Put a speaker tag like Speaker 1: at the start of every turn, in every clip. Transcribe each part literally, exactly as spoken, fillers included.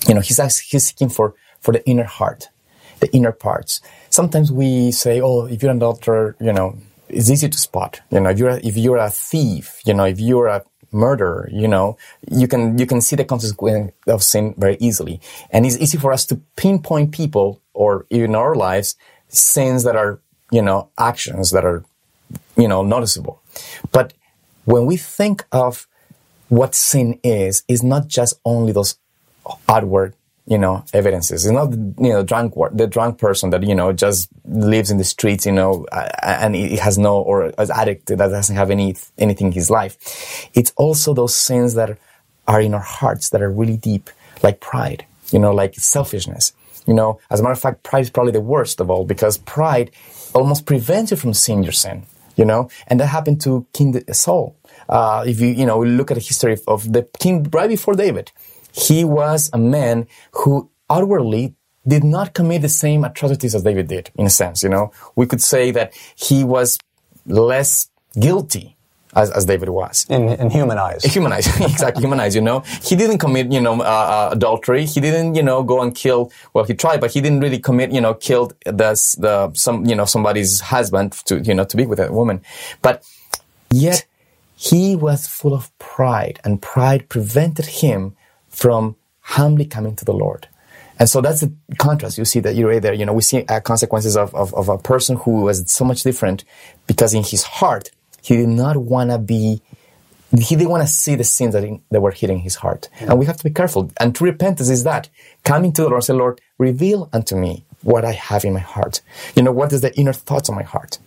Speaker 1: You know, he's asking, he's seeking for, for the inner heart, the inner parts. Sometimes we say, oh, if you're an adulterer, you know, it's easy to spot. You know, if you're a, if you're a thief, you know, if you're a murderer, you know, you can you can see the consequence of sin very easily, and it's easy for us to pinpoint people or even our lives sins that are, you know, actions that are, you know, noticeable. But when we think of what sin is, it's not just only those outward, you know, evidences. It's not, you know, drunk, the drunk person that, you know, just lives in the streets, you know, and he has no, or is addict that doesn't have any, anything in his life. It's also those sins that are in our hearts that are really deep, like pride, you know, like selfishness. You know, as a matter of fact, pride is probably the worst of all, because pride almost prevents you from seeing your sin, you know, and that happened to King Saul. Uh, if you, you know, look at the history of, of the king right before David, he was a man who outwardly did not commit the same atrocities as David did, in a sense, you know. We could say that he was less guilty as, as David was.
Speaker 2: In, in human eyes.
Speaker 1: In human eyes, exactly, human eyes, you know. He didn't commit, you know, uh, uh, adultery. He didn't, you know, go and kill, well, he tried, but he didn't really commit, you know, killed the, the, some, you know, somebody's husband to, you know, to be with a woman. But yet, he was full of pride, and pride prevented him from humbly coming to the Lord. And so that's the contrast you see that you're right there. You know, we see uh, consequences of, of, of a person who was so much different because in his heart, he did not want to be, he didn't want to see the sins that, in, that were hitting his heart. Yeah. And we have to be careful. And true repentance is that, coming to the Lord and say, Lord, reveal unto me what I have in my heart. You know, what is the inner thoughts of my heart?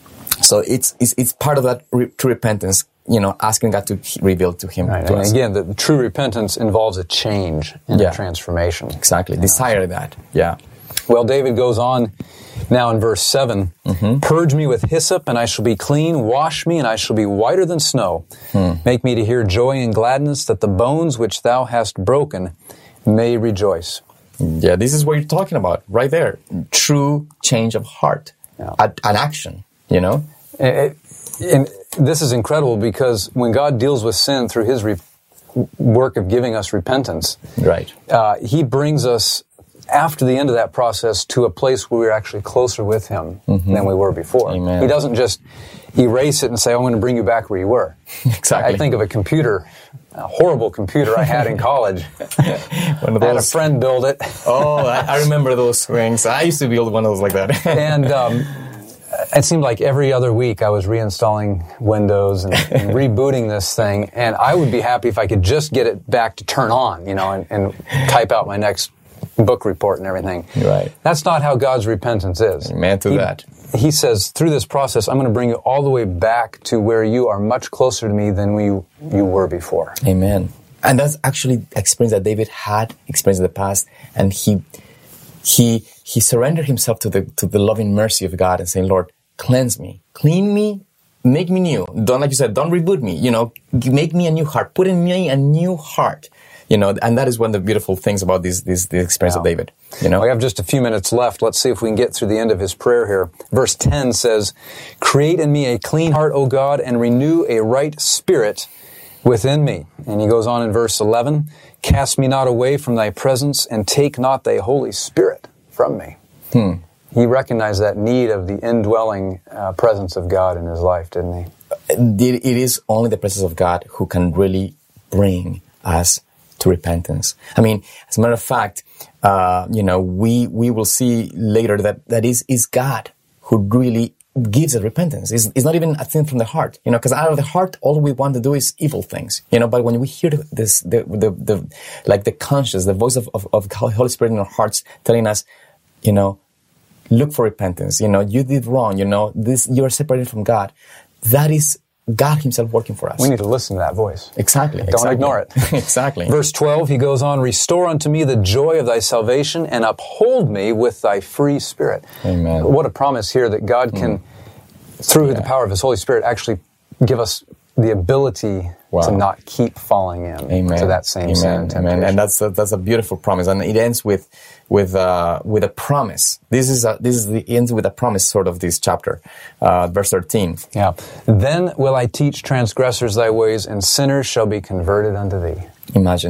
Speaker 1: So it's, it's, it's part of that re- true repentance, you know, asking God to reveal to him.
Speaker 2: Right.
Speaker 1: To
Speaker 2: and
Speaker 1: us.
Speaker 2: Again, the true repentance involves a change and
Speaker 1: yeah.
Speaker 2: a transformation.
Speaker 1: Exactly. Yeah. Desire that. Yeah.
Speaker 2: Well, David goes on now in verse seven. Mm-hmm. Purge me with hyssop, and I shall be clean. Wash me, and I shall be whiter than snow. Hmm. Make me to hear joy and gladness, that the bones which thou hast broken may rejoice.
Speaker 1: Yeah, this is what you're talking about, right there. True change of heart. Yeah. An action, you know?
Speaker 2: And, and this is incredible, because when God deals with sin through his re- work of giving us repentance,
Speaker 1: right?
Speaker 2: Uh, he brings us, after the end of that process, to a place where we're actually closer with him mm-hmm. than we were before.
Speaker 1: Amen.
Speaker 2: He doesn't just erase it and say, I'm going to bring you back where you were.
Speaker 1: Exactly.
Speaker 2: I think of a computer, a horrible computer I had in college.
Speaker 1: One of those.
Speaker 2: I had a friend build it.
Speaker 1: Oh, I, I remember those things. I used to build one of those like that.
Speaker 2: and um, it seemed like every other week I was reinstalling Windows and, and rebooting this thing, and I would be happy if I could just get it back to turn on, you know, and, and type out my next book report and everything.
Speaker 1: Right.
Speaker 2: That's not how God's repentance is.
Speaker 1: Amen to
Speaker 2: he,
Speaker 1: that.
Speaker 2: He says, through this process, I'm going to bring you all the way back to where you are much closer to me than we you were before.
Speaker 1: Amen. And that's actually experience that David had experienced in the past, and he he he surrendered himself to the to the loving mercy of God and saying, Lord, cleanse me, clean me, make me new. Don't, like you said, don't reboot me. You know, make me a new heart. Put in me a new heart. You know, and that is one of the beautiful things about this, this, the experience wow. of David. You know,
Speaker 2: we have just a few minutes left. Let's see if we can get through the end of his prayer here. Verse ten says, create in me a clean heart, O God, and renew a right spirit within me. And he goes on in verse eleven, cast me not away from thy presence, and take not thy Holy Spirit from me. Hmm. He recognized that need of the indwelling uh, presence of God in his life, didn't he?
Speaker 1: It is only the presence of God who can really bring us to repentance. I mean, as a matter of fact, uh, you know, we we will see later that that is is God who really gives us repentance. It's, it's not even a thing from the heart, you know, because out of the heart, all we want to do is evil things, you know. But when we hear this, the the, the like the conscience, the voice of, of of Holy Spirit in our hearts, telling us, you know, look for repentance. You know, you did wrong. You know, this you're separated from God. That is God himself working for us.
Speaker 2: We need to listen to that voice.
Speaker 1: Exactly.
Speaker 2: Don't
Speaker 1: exactly.
Speaker 2: ignore it.
Speaker 1: Exactly.
Speaker 2: Verse twelve, he goes on, restore unto me the joy of thy salvation and uphold me with thy free spirit.
Speaker 1: Amen.
Speaker 2: What a promise here that God can, mm. through yeah. the power of his Holy Spirit, actually give us the ability wow. to not keep falling in
Speaker 1: Amen.
Speaker 2: to that same
Speaker 1: Amen.
Speaker 2: sin and temptation.
Speaker 1: Amen. And that's a, that's a beautiful promise. And it ends with with uh, with a promise. This is a, this is the ends with a promise, sort of, this chapter, uh, verse thirteen.
Speaker 2: Yeah. Then will I teach transgressors thy ways, and sinners shall be converted unto thee.
Speaker 1: Imagine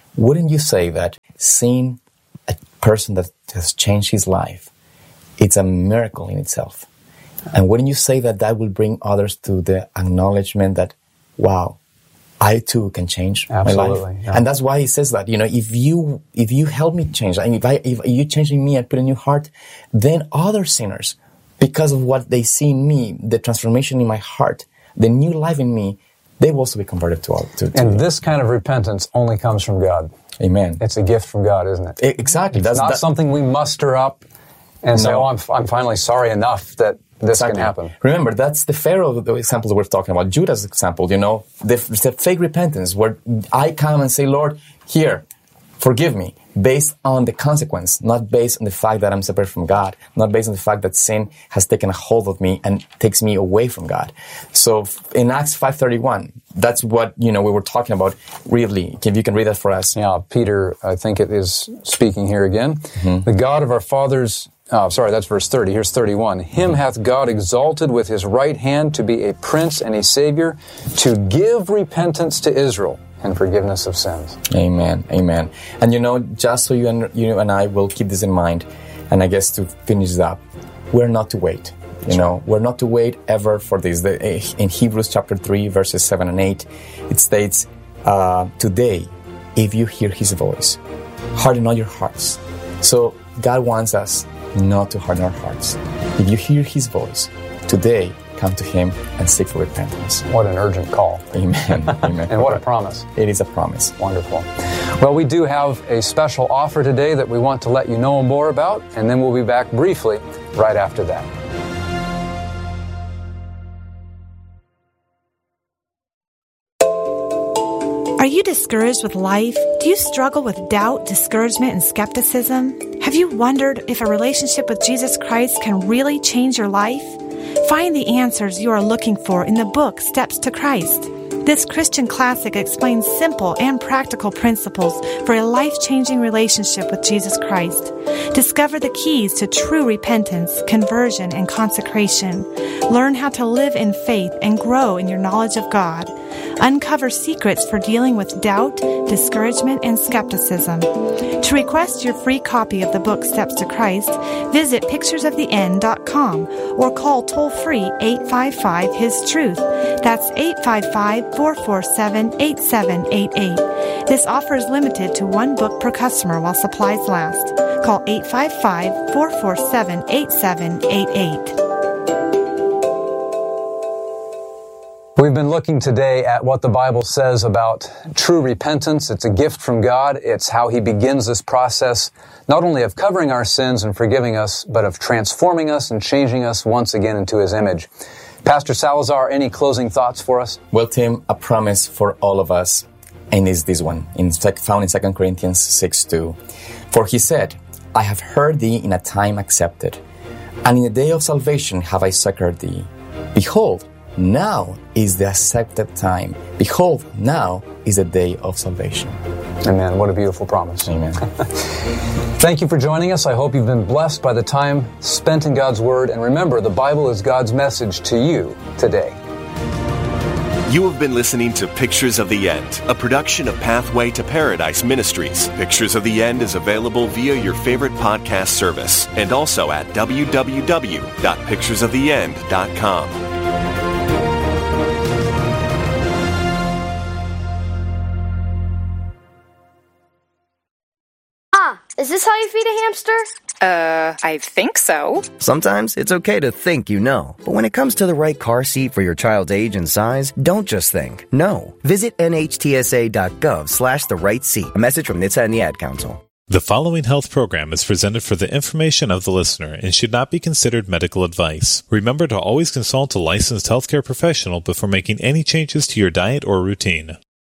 Speaker 1: wouldn't you say that seeing a person that has changed his life, it's a miracle in itself? And wouldn't you say that that will bring others to the acknowledgement that, wow, I too can change
Speaker 2: Absolutely,
Speaker 1: my life?
Speaker 2: yeah.
Speaker 1: And that's why he says that, you know, if you, if you help me change, and if I, if you change in me and put a new heart, then other sinners, because of what they see in me, the transformation in my heart, the new life in me, they will also be converted to all. To, to
Speaker 2: and this kind of repentance only comes from God.
Speaker 1: Amen.
Speaker 2: It's a gift from God, isn't it?
Speaker 1: I, exactly.
Speaker 2: It's
Speaker 1: That's
Speaker 2: not
Speaker 1: that,
Speaker 2: something we muster up and say,
Speaker 1: No.
Speaker 2: oh, I'm, I'm finally sorry enough that this
Speaker 1: Exactly.
Speaker 2: can happen.
Speaker 1: Remember, that's the Pharaoh the example that we're talking about. Judah's example, you know, the, the fake repentance where I come and say, Lord, here, forgive me, based on the consequence, not based on the fact that I'm separated from God, not based on the fact that sin has taken a hold of me and takes me away from God. So in Acts five thirty-one, that's what, you know, we were talking about. Really, if you can read that for us.
Speaker 2: Yeah, Peter, I think it is speaking here again.
Speaker 1: Mm-hmm.
Speaker 2: The God of our fathers, oh, sorry, that's verse thirty. Here's thirty-one. Him hath God exalted with his right hand to be a prince and a savior, to give repentance to Israel and forgiveness of sins.
Speaker 1: Amen. Amen. And you know, just so you and, you and I will keep this in mind, and I guess to finish it up, we're not to wait. You know, we're not to wait ever for this. The, in Hebrews chapter three, verses seven and eight, it states, uh, today, if you hear his voice, harden not your hearts. So God wants us not to harden our hearts. If you hear his voice, today, come to him and seek for repentance.
Speaker 2: What an urgent call.
Speaker 1: Amen. Amen.
Speaker 2: And what a promise.
Speaker 1: It is a promise.
Speaker 2: Wonderful. Well, we do have a special offer today that we want to let you know more about, and then we'll be back briefly right after that.
Speaker 3: Are you discouraged with life? Do you struggle with doubt, discouragement, and skepticism? Have you wondered if a relationship with Jesus Christ can really change your life? Find the answers you are looking for in the book Steps to Christ. This Christian classic explains simple and practical principles for a life-changing relationship with Jesus Christ. Discover the keys to true repentance, conversion, and consecration. Learn how to live in faith and grow in your knowledge of God. Uncover secrets for dealing with doubt, discouragement, and skepticism. To request your free copy of the book Steps to Christ, visit pictures of the end dot com or call toll-free eight five five, H I S Truth. That's eight five five, four four seven, eight seven eight eight. This offer is limited to one book per customer while supplies last. Call eight five five, four four seven, eight seven eight eight.
Speaker 2: We've been looking today at what the Bible says about true repentance. It's a gift from God. It's how He begins this process, not only of covering our sins and forgiving us, but of transforming us and changing us once again into His image. Pastor Salazar, any closing thoughts for us?
Speaker 1: Well, Tim, a promise for all of us, and is this one, in, found in Second Corinthians six two. For He said, I have heard thee in a time accepted, and in the day of salvation have I succored thee. Behold, now is the accepted time. Behold, now is the day of salvation.
Speaker 2: Amen. What a beautiful promise.
Speaker 1: Amen.
Speaker 2: Thank you for joining us. I hope you've been blessed by the time spent in God's Word. And remember, the Bible is God's message to you today.
Speaker 4: You have been listening to Pictures of the End, a production of Pathway to Paradise Ministries. Pictures of the End is available via your favorite podcast service and also at w w w dot pictures of the end dot com.
Speaker 5: Is this how you feed a hamster?
Speaker 6: Uh, I think so.
Speaker 7: Sometimes it's okay to think you know, but when it comes to the right car seat for your child's age and size, don't just think. No. Visit N H T S A dot gov slash the right seat. A message from N H T S A and the Ad Council.
Speaker 8: The following health program is presented for the information of the listener and should not be considered medical advice. Remember to always consult a licensed healthcare professional before making any changes to your diet or routine.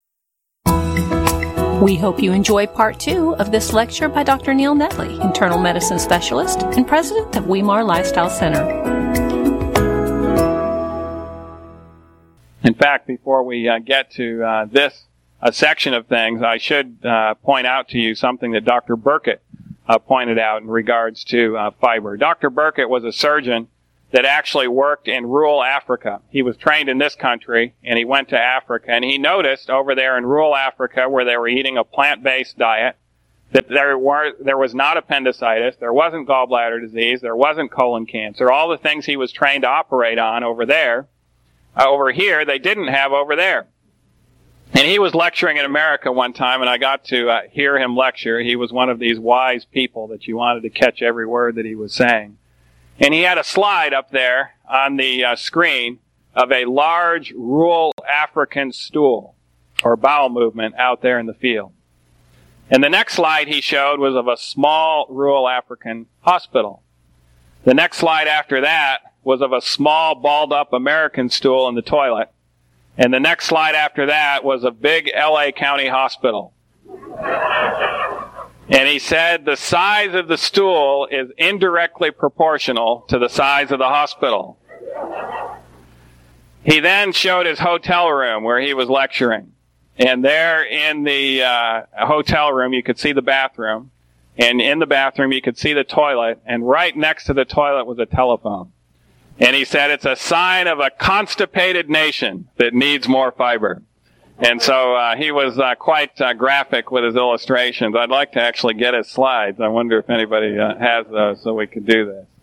Speaker 9: We hope you enjoy part two of this lecture by Doctor Neil Netley, internal medicine specialist and president of Weimar Lifestyle Center.
Speaker 10: In fact, before we uh, get to uh, this uh, section of things, I should uh, point out to you something that Doctor Burkett uh, pointed out in regards to uh, fiber. Doctor Burkett was a surgeon that actually worked in rural Africa. He was trained in this country, and he went to Africa, and he noticed over there in rural Africa, where they were eating a plant-based diet, that there were there was not appendicitis, there wasn't gallbladder disease, there wasn't colon cancer. All the things he was trained to operate on over there, uh, over here, they didn't have over there. And he was lecturing in America one time, and I got to uh, hear him lecture. He was one of these wise people that you wanted to catch every word that he was saying. And he had a slide up there on the uh, screen of a large rural African stool or bowel movement out there in the field. And the next slide he showed was of a small rural African hospital. The next slide after that was of a small balled-up American stool in the toilet. And the next slide after that was a big L A County hospital. And he said the size of the stool is indirectly proportional to the size of the hospital. He then showed his hotel room where he was lecturing. And there in the uh, hotel room, you could see the bathroom. And in the bathroom, you could see the toilet. And right next to the toilet was a telephone. And he said it's a sign of a constipated nation that needs more fiber. And so uh, he was uh, quite uh, graphic with his illustrations. I'd like to actually get his slides. I wonder if anybody uh, has those so we could do this.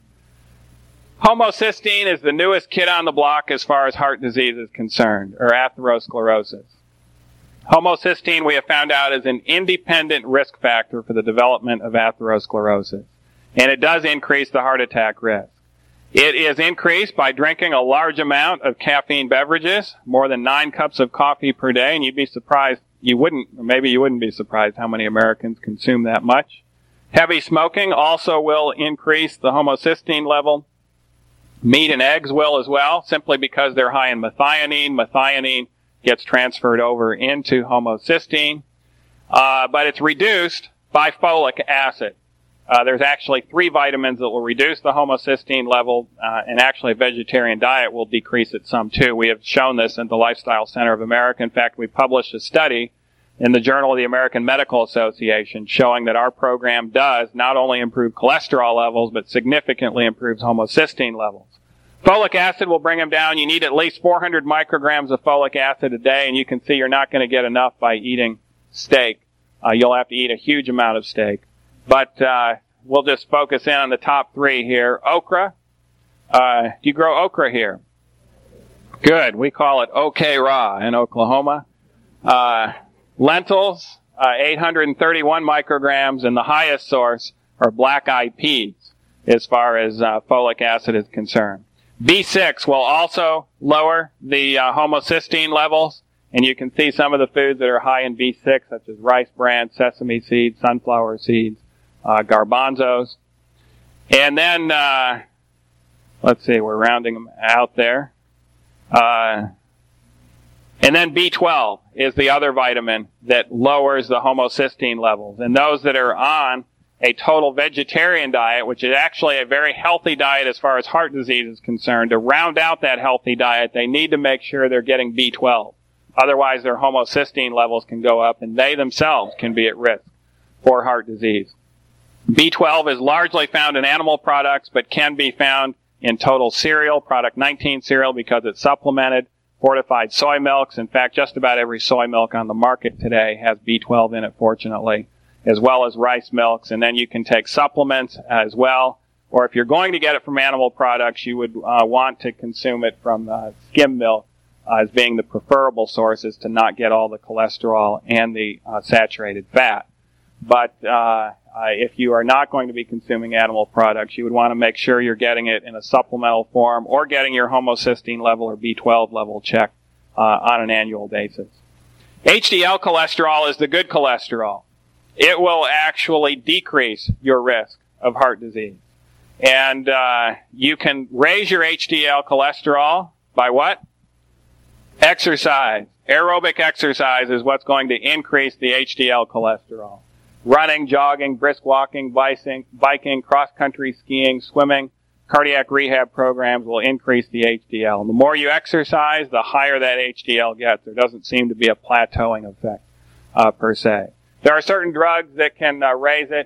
Speaker 10: Homocysteine is the newest kid on the block as far as heart disease is concerned, or atherosclerosis. Homocysteine, we have found out, is an independent risk factor for the development of atherosclerosis. And it does increase the heart attack risk. It is increased by drinking a large amount of caffeine beverages, more than nine cups of coffee per day, and you'd be surprised, you wouldn't, or maybe you wouldn't be surprised how many Americans consume that much. Heavy smoking also will increase the homocysteine level. Meat and eggs will as well, simply because they're high in methionine. Methionine gets transferred over into homocysteine, uh, but it's reduced by folic acid. Uh, there's actually three vitamins that will reduce the homocysteine level, uh, and actually a vegetarian diet will decrease it some too. We have shown this in the Lifestyle Center of America. In fact, we published a study in the Journal of the American Medical Association showing that our program does not only improve cholesterol levels, but significantly improves homocysteine levels. Folic acid will bring them down. You need at least four hundred micrograms of folic acid a day, and you can see you're not going to get enough by eating steak. Uh, you'll have to eat a huge amount of steak. But uh, we'll just focus in on the top three here. Okra. Uh, do you grow okra here? Good. We call it OK Raw in Oklahoma. Uh, lentils, uh, eight hundred thirty-one micrograms, and the highest source are black-eyed peas as far as uh, folic acid is concerned. B six will also lower the uh, homocysteine levels, and you can see some of the foods that are high in B six, such as rice bran, sesame seeds, sunflower seeds, uh, garbanzos. And then, uh, let's see, we're rounding them out there. Uh, and then B twelve is the other vitamin that lowers the homocysteine levels. And those that are on a total vegetarian diet, which is actually a very healthy diet as far as heart disease is concerned, to round out that healthy diet, they need to make sure they're getting B twelve. Otherwise, their homocysteine levels can go up, and they themselves can be at risk for heart disease. B twelve is largely found in animal products, but can be found in total cereal, product nineteen cereal, because it's supplemented, fortified soy milks. In fact, just about every soy milk on the market today has B twelve in it, fortunately, as well as rice milks. And then you can take supplements as well. Or if you're going to get it from animal products, you would uh, want to consume it from uh, skim milk uh, as being the preferable sources to not get all the cholesterol and the uh, saturated fat. But uh, uh, if you are not going to be consuming animal products, you would want to make sure you're getting it in a supplemental form or getting your homocysteine level or B twelve level checked uh, on an annual basis. H D L cholesterol is the good cholesterol. It will actually decrease your risk of heart disease. And uh, you can raise your H D L cholesterol by what? Exercise. Aerobic exercise is what's going to increase the H D L cholesterol. Running, jogging, brisk walking, biking, biking, cross-country skiing, swimming, cardiac rehab programs will increase the H D L. And the more you exercise, the higher that H D L gets. There doesn't seem to be a plateauing effect uh, per se. There are certain drugs that can uh, raise it.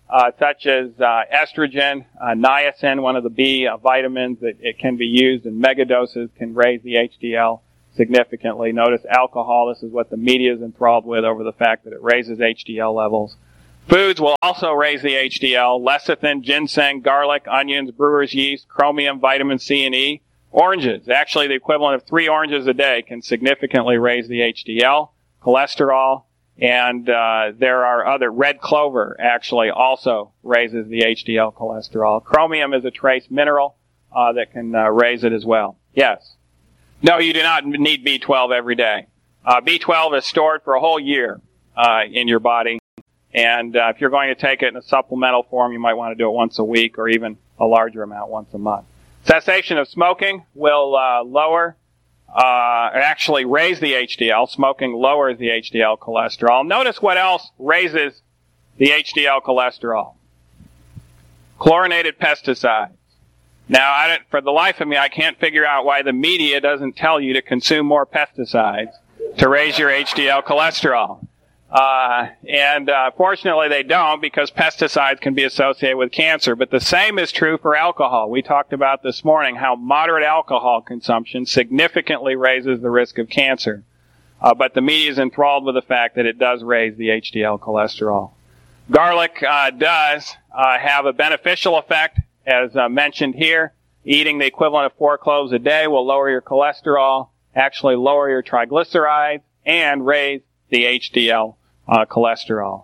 Speaker 10: uh, such as uh, estrogen, uh, niacin, one of the B uh, vitamins that it can be used in megadoses, can raise the H D L significantly. Notice alcohol, this is what the media is enthralled with over the fact that it raises H D L levels. Foods will also raise the H D L. Lecithin, ginseng, garlic, onions, brewer's yeast, chromium, vitamin C and E. Oranges, actually the equivalent of three oranges a day, can significantly raise the H D L, cholesterol, and uh, there are other. Red clover actually also raises the H D L cholesterol. Chromium is a trace mineral uh, that can uh, raise it as well. Yes. No, you do not need B twelve every day. Uh, B twelve is stored for a whole year uh, in your body. And uh, if you're going to take it in a supplemental form, you might want to do it once a week or even a larger amount once a month. Cessation of smoking will uh, lower, uh, actually raise the H D L. Smoking lowers the H D L cholesterol. Notice what else raises the H D L cholesterol. Chlorinated pesticides. Now, I don't, for the life of me, I can't figure out why the media doesn't tell you to consume more pesticides to raise your H D L cholesterol. Uh, and, uh, fortunately they don't, because pesticides can be associated with cancer. But the same is true for alcohol. We talked about this morning how moderate alcohol consumption significantly raises the risk of cancer. Uh, but the media is enthralled with the fact that it does raise the H D L cholesterol. Garlic, uh, does, uh, have a beneficial effect, as uh, mentioned here. Eating the equivalent of four cloves a day will lower your cholesterol, actually lower your triglycerides, and raise the H D L Uh, cholesterol.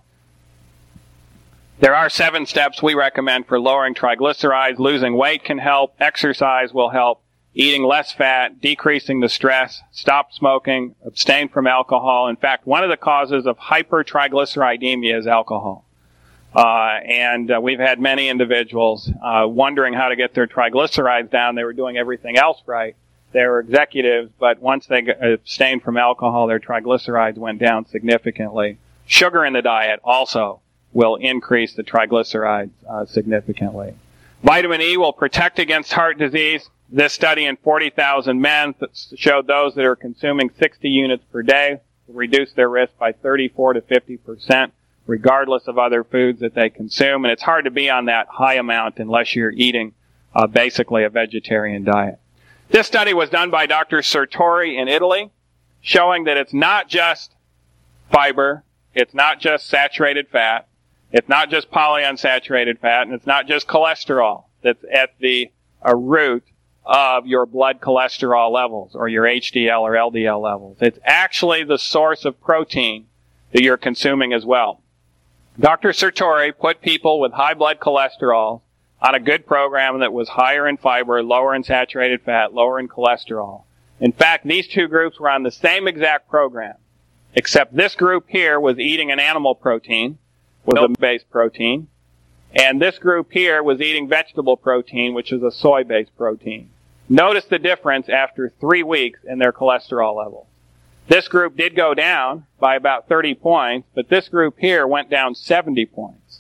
Speaker 10: There are seven steps we recommend for lowering triglycerides. Losing weight can help. Exercise will help. Eating less fat, decreasing the stress, stop smoking, abstain from alcohol. In fact, one of the causes of hypertriglyceridemia is alcohol. Uh, and uh, we've had many individuals uh, wondering how to get their triglycerides down. They were doing everything else right. They were executives, but once they abstained from alcohol, their triglycerides went down significantly. Sugar in the diet also will increase the triglycerides uh, significantly. Vitamin E will protect against heart disease. This study in forty thousand men showed those that are consuming sixty units per day reduce their risk by thirty-four to fifty percent, regardless of other foods that they consume. And it's hard to be on that high amount unless you're eating uh, basically a vegetarian diet. This study was done by Doctor Sartori in Italy, showing that it's not just fiber, it's not just saturated fat, it's not just polyunsaturated fat, and it's not just cholesterol that's at the uh, root of your blood cholesterol levels or your H D L or L D L levels. It's actually the source of protein that you're consuming as well. Doctor Sartori put people with high blood cholesterol on a good program that was higher in fiber, lower in saturated fat, lower in cholesterol. In fact, these two groups were on the same exact program, except this group here was eating an animal protein, milk-based protein, and this group here was eating vegetable protein, which is a soy-based protein. Notice the difference after three weeks in their cholesterol level. This group did go down by about thirty points, but this group here went down seventy points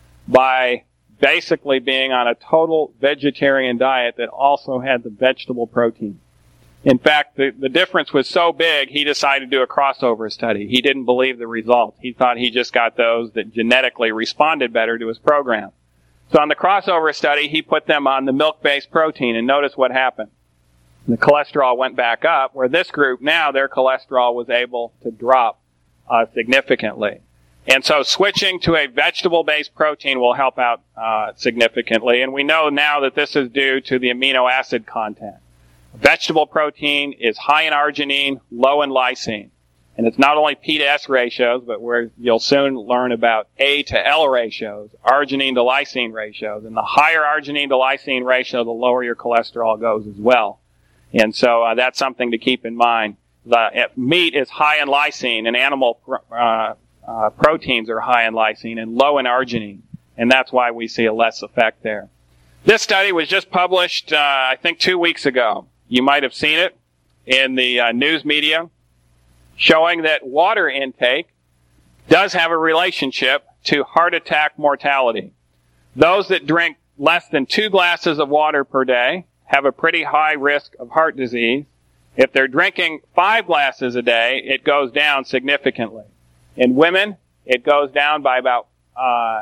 Speaker 10: by basically being on a total vegetarian diet that also had the vegetable protein. In fact, the, the difference was so big, he decided to do a crossover study. He didn't believe the results. He thought he just got those that genetically responded better to his program. So on the crossover study, he put them on the milk-based protein, and notice what happened. The cholesterol went back up, where this group, now their cholesterol was able to drop uh, significantly. And so switching to a vegetable-based protein will help out uh, significantly. And we know now that this is due to the amino acid content. Vegetable protein is high in arginine, low in lysine. And it's not only P to S ratios, but where you'll soon learn about A to L ratios, arginine to lysine ratios. And the higher arginine to lysine ratio, the lower your cholesterol goes as well. And so uh, that's something to keep in mind. The uh, meat is high in lysine, and animal uh, uh, proteins are high in lysine and low in arginine. And that's why we see a less effect there. This study was just published, uh, I think, two weeks ago. You might have seen it in the uh, news media, showing that water intake does have a relationship to heart attack mortality. Those that drink less than two glasses of water per day have a pretty high risk of heart disease. If they're drinking five glasses a day, it goes down significantly. In women, it goes down by about uh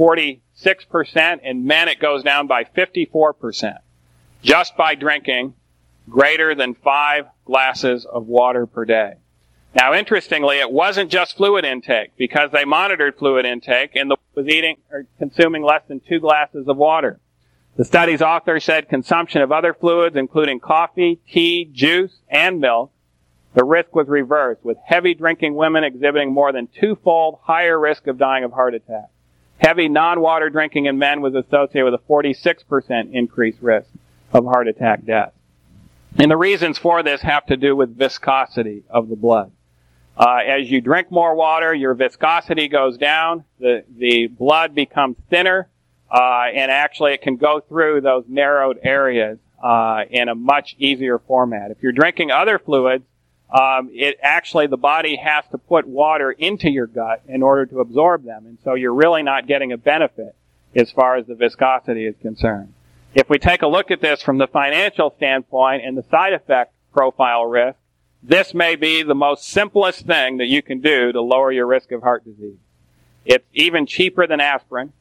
Speaker 10: forty-six percent. In men, it goes down by fifty-four percent just by drinking greater than five glasses of water per day. Now, interestingly, it wasn't just fluid intake, because they monitored fluid intake and the was eating or consuming less than two glasses of water. The study's author said consumption of other fluids, including coffee, tea, juice, and milk, the risk was reversed, with heavy drinking women exhibiting more than twofold higher risk of dying of heart attack. Heavy non-water drinking in men was associated with a forty-six percent increased risk of heart attack death. And the reasons for this have to do with viscosity of the blood. Uh, as you drink more water, your viscosity goes down, the, the blood becomes thinner, uh, and actually it can go through those narrowed areas, uh, in a much easier format. If you're drinking other fluids, um, it actually, the body has to put water into your gut in order to absorb them, and so you're really not getting a benefit as far as the viscosity is concerned. If we take a look at this from the financial standpoint and the side effect profile risk, this may be the most simplest thing that you can do to lower your risk of heart disease. It's even cheaper than aspirin,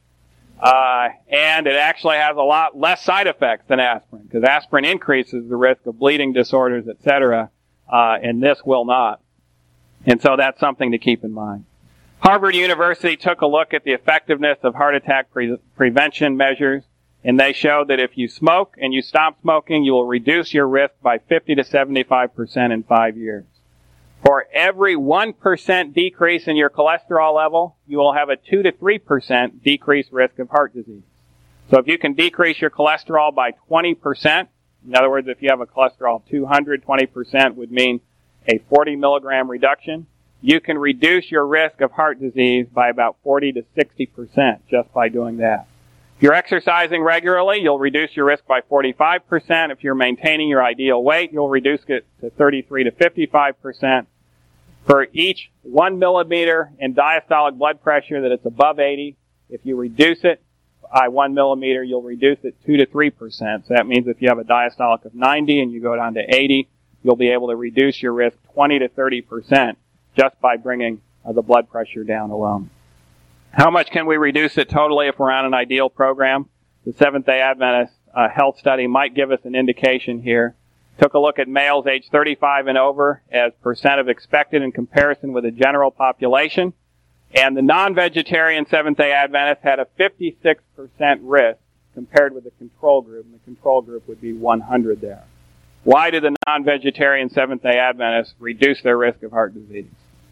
Speaker 10: uh, and it actually has a lot less side effects than aspirin, because aspirin increases the risk of bleeding disorders, et cetera, uh, and this will not. And so that's something to keep in mind. Harvard University took a look at the effectiveness of heart attack pre- prevention measures, and they showed that if you smoke and you stop smoking, you will reduce your risk by fifty to seventy-five percent in five years. For every one percent decrease in your cholesterol level, you will have a two to three percent decreased risk of heart disease. So if you can decrease your cholesterol by twenty percent, in other words, if you have a cholesterol of two hundred, twenty percent would mean a forty milligram reduction. You can reduce your risk of heart disease by about forty to sixty percent just by doing that. If you're exercising regularly, you'll reduce your risk by forty-five percent. If you're maintaining your ideal weight, you'll reduce it to thirty-three to fifty-five percent. For each one millimeter in diastolic blood pressure that it's above eighty, if you reduce it by one millimeter, you'll reduce it two to three percent. So that means if you have a diastolic of ninety and you go down to eighty, you'll be able to reduce your risk twenty to thirty percent just by bringing uh, the blood pressure down alone. How much can we reduce it totally if we're on an ideal program? The Seventh-day Adventist uh, health study might give us an indication here. Took a look at males age thirty-five and over as percent of expected in comparison with the general population. And the non-vegetarian Seventh-day Adventists had a fifty-six percent risk compared with the control group, and the control group would be one hundred there. Why do the non-vegetarian Seventh-day Adventists reduce their risk of heart disease?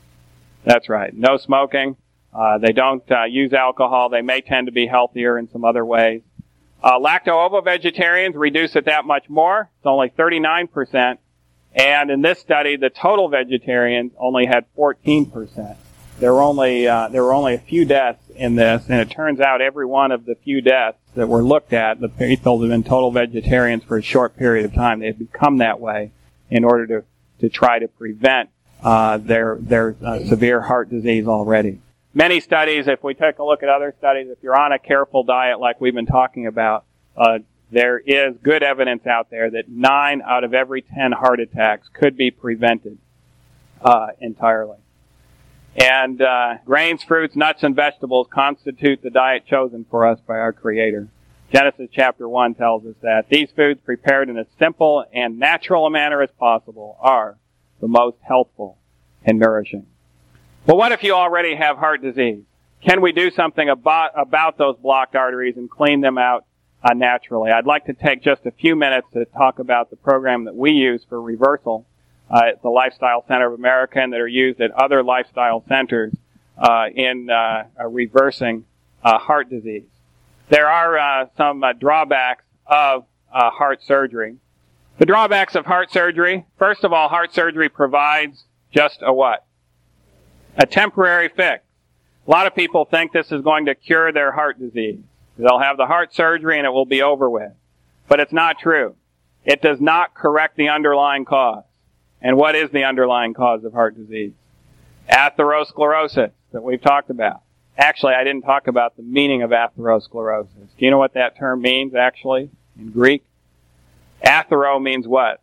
Speaker 10: That's right. No smoking. Uh, they don't uh, use alcohol. They may tend to be healthier in some other ways. Uh, lacto-ovo-vegetarians reduce it that much more. It's only thirty-nine percent. And in this study, the total vegetarians only had fourteen percent. There were only, uh, there were only a few deaths in this, and it turns out every one of the few deaths that were looked at, the people have been total vegetarians for a short period of time. They had become that way in order to, to try to prevent, uh, their, their, uh, severe heart disease already. Many studies, if we take a look at other studies, if you're on a careful diet like we've been talking about, uh, there is good evidence out there that nine out of every ten heart attacks could be prevented uh, entirely. And uh, grains, fruits, nuts, and vegetables constitute the diet chosen for us by our Creator. Genesis chapter one tells us that these foods, prepared in as simple and natural a manner as possible, are the most healthful and nourishing. But what if you already have heart disease? Can we do something about, about those blocked arteries and clean them out uh, naturally? I'd like to take just a few minutes to talk about the program that we use for reversal uh, at the Lifestyle Center of America and that are used at other lifestyle centers uh, in uh, uh, reversing uh, heart disease. There are uh, some uh, drawbacks of uh, heart surgery. The drawbacks of heart surgery, first of all, heart surgery provides just a what? A temporary fix. A lot of people think this is going to cure their heart disease. They'll have the heart surgery and it will be over with. But it's not true. It does not correct the underlying cause. And what is the underlying cause of heart disease? Atherosclerosis that we've talked about. Actually, I didn't talk about the meaning of atherosclerosis. Do you know what that term means, actually, in Greek? Athero means what?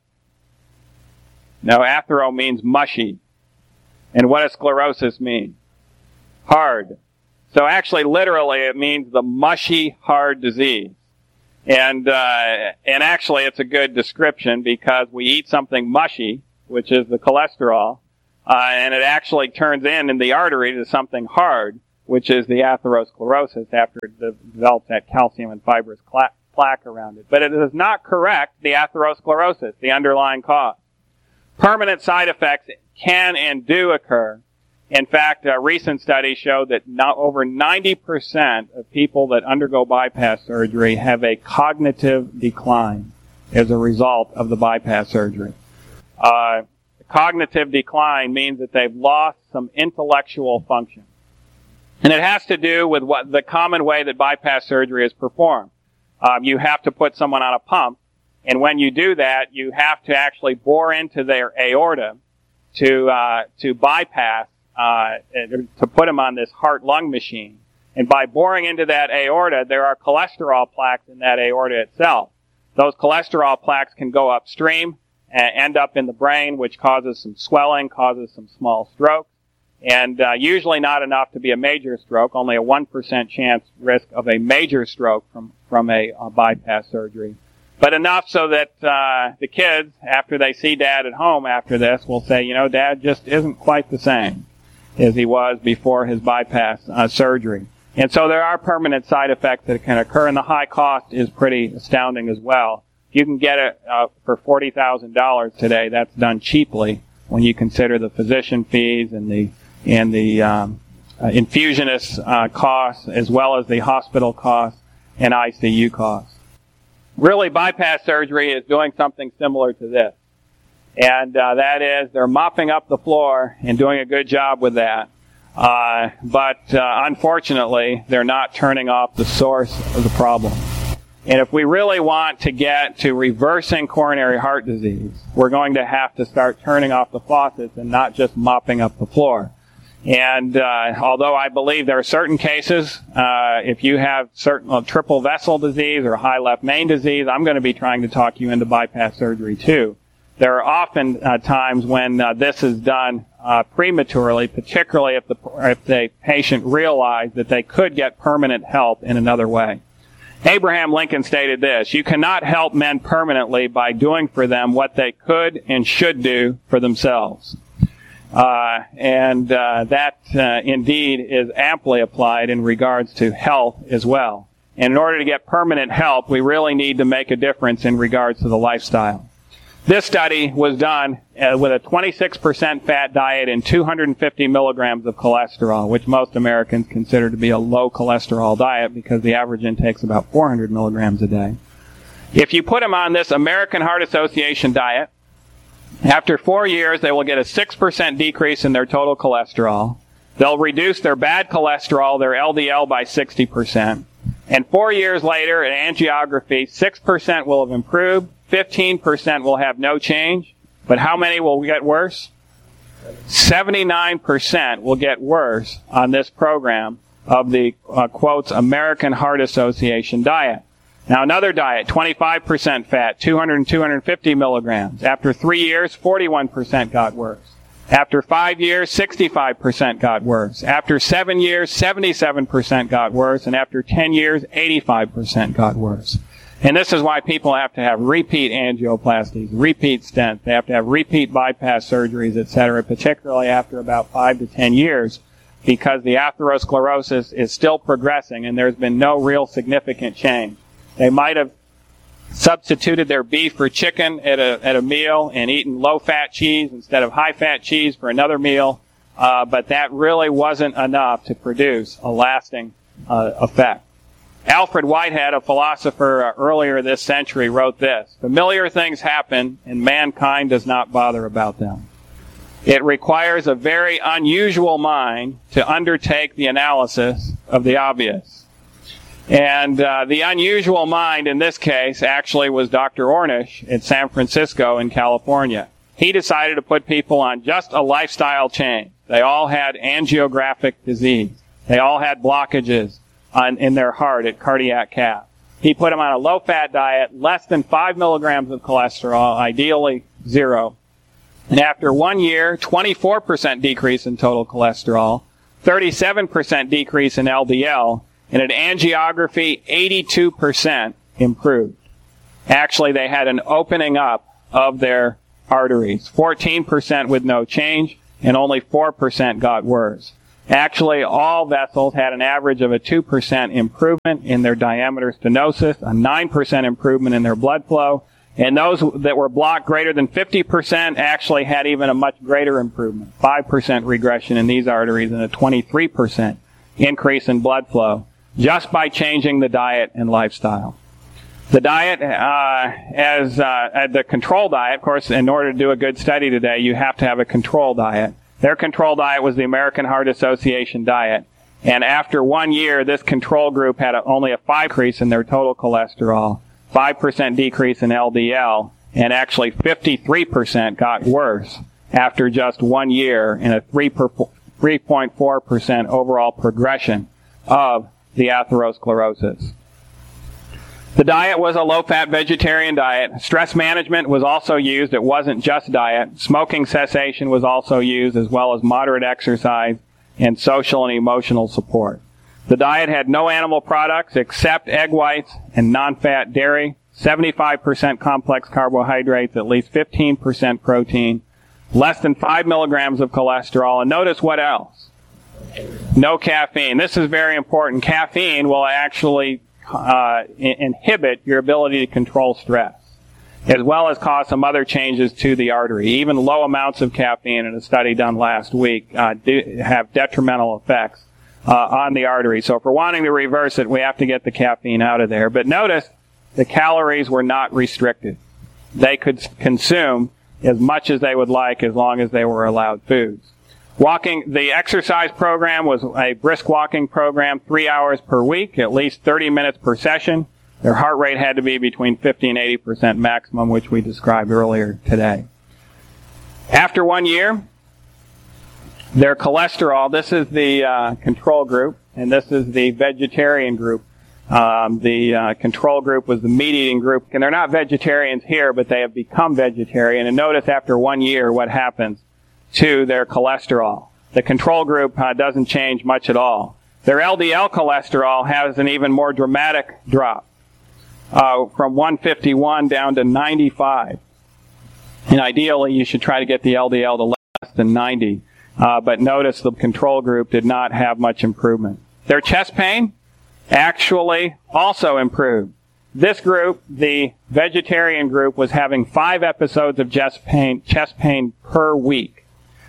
Speaker 10: No, athero means mushy. And what does sclerosis mean? Hard. So actually, literally, it means the mushy, hard disease. And, uh, and actually it's a good description because we eat something mushy, which is the cholesterol, uh, and it actually turns in in the artery to something hard, which is the atherosclerosis after it de- develops that calcium and fibrous cla- plaque around it. But it does not correct the atherosclerosis, the underlying cause. Permanent side effects can and do occur. In fact, a recent study showed that not over ninety percent of people that undergo bypass surgery have a cognitive decline as a result of the bypass surgery. Uh, cognitive decline means that they've lost some intellectual function. And it has to do with what the common way that bypass surgery is performed. Um, you have to put someone on a pump, and when you do that, you have to actually bore into their aorta to uh, to bypass, uh, to put them on this heart-lung machine. And by boring into that aorta, there are cholesterol plaques in that aorta itself. Those cholesterol plaques can go upstream and end up in the brain, which causes some swelling, causes some small strokes. And uh, usually not enough to be a major stroke, only a one percent chance risk of a major stroke from, from a, a bypass surgery. But enough so that uh, the kids, after they see Dad at home after this, will say, you know, Dad just isn't quite the same as he was before his bypass uh, surgery. And so there are permanent side effects that can occur, and the high cost is pretty astounding as well. If you can get it uh, for forty thousand dollars today, that's done cheaply when you consider the physician fees and the and the um, uh, infusionist uh, costs, as well as the hospital costs and I C U costs. Really, bypass surgery is doing something similar to this. And uh, that is, they're mopping up the floor and doing a good job with that. Uh, but uh, unfortunately, they're not turning off the source of the problem. And if we really want to get to reversing coronary heart disease, we're going to have to start turning off the faucets and not just mopping up the floor. And uh, although I believe there are certain cases, uh, if you have certain uh, triple vessel disease or high left main disease, I'm going to be trying to talk you into bypass surgery too. There are often uh, times when uh, this is done uh, prematurely, particularly if the if the patient realized that they could get permanent help in another way. Abraham Lincoln stated this: "You cannot help men permanently by doing for them what they could and should do for themselves." Uh, and uh, that uh, indeed is amply applied in regards to health as well. And in order to get permanent help, we really need to make a difference in regards to the lifestyle. This study was done uh, with a twenty-six percent fat diet and two hundred fifty milligrams of cholesterol, which most Americans consider to be a low cholesterol diet because the average intake is about four hundred milligrams a day. If you put them on this American Heart Association diet, after four years, they will get a six percent decrease in their total cholesterol. They'll reduce their bad cholesterol, their L D L, by sixty percent. And four years later, at angiography, six percent will have improved, fifteen percent will have no change. But how many will get worse? seventy-nine percent will get worse on this program of the, uh, quotes, American Heart Association diet. Now another diet, twenty-five percent fat, two hundred and two hundred fifty milligrams. After three years, forty-one percent got worse. After five years, sixty-five percent got worse. After seven years, seventy-seven percent got worse. And after ten years, eighty-five percent got worse. And this is why people have to have repeat angioplasties, repeat stents. They have to have repeat bypass surgeries, et cetera, particularly after about five to ten years, because the atherosclerosis is still progressing and there's been no real significant change. They might have substituted their beef for chicken at a at a meal and eaten low-fat cheese instead of high-fat cheese for another meal, uh, but that really wasn't enough to produce a lasting uh, effect. Alfred Whitehead, a philosopher uh, earlier this century, wrote this: "Familiar things happen, and mankind does not bother about them. It requires a very unusual mind to undertake the analysis of the obvious." And uh, the unusual mind in this case actually was Doctor Ornish at San Francisco in California. He decided to put people on just a lifestyle change. They all had angiographic disease. They all had blockages on, in their heart at cardiac cath. He put them on a low-fat diet, less than five milligrams of cholesterol, ideally zero. And after one year, twenty-four percent decrease in total cholesterol, thirty-seven percent decrease in L D L, and at angiography, eighty-two percent improved. Actually, they had an opening up of their arteries, fourteen percent with no change, and only four percent got worse. Actually, all vessels had an average of a two percent improvement in their diameter stenosis, a nine percent improvement in their blood flow, and those that were blocked greater than fifty percent actually had even a much greater improvement, five percent regression in these arteries and a twenty-three percent increase in blood flow, just by changing the diet and lifestyle. The diet, uh, as uh, the control diet, of course, in order to do a good study today, you have to have a control diet. Their control diet was the American Heart Association diet. And after one year, this control group had a, only a five decrease in their total cholesterol, five percent decrease in L D L, and actually fifty-three percent got worse after just one year and a three point four percent overall progression of the atherosclerosis. The diet was a low-fat vegetarian diet. Stress management was also used. It wasn't just diet. Smoking cessation was also used, as well as moderate exercise and social and emotional support. The diet had no animal products except egg whites and non-fat dairy, seventy-five percent complex carbohydrates, at least fifteen percent protein, less than five milligrams of cholesterol, and notice what else? No caffeine. This is very important. Caffeine will actually uh, inhibit your ability to control stress, as well as cause some other changes to the artery. Even low amounts of caffeine, in a study done last week, uh, do have detrimental effects uh, on the artery. So if we're wanting to reverse it, we have to get the caffeine out of there. But notice the calories were not restricted. They could consume as much as they would like as long as they were allowed foods. Walking, the exercise program was a brisk walking program, three hours per week, at least thirty minutes per session. Their heart rate had to be between fifty and eighty percent maximum, which we described earlier today. After one year, their cholesterol, this is the uh, control group, and this is the vegetarian group. Um, the uh, control group was the meat-eating group, and they're not vegetarians here, but they have become vegetarian. And notice after one year what happens to their cholesterol. The control group uh, doesn't change much at all. Their L D L cholesterol has an even more dramatic drop, uh, from one fifty-one down to ninety-five. And ideally, you should try to get the L D L to less than ninety. Uh, but notice the control group did not have much improvement. Their chest pain actually also improved. This group, the vegetarian group, was having five episodes of chest pain, chest pain per week,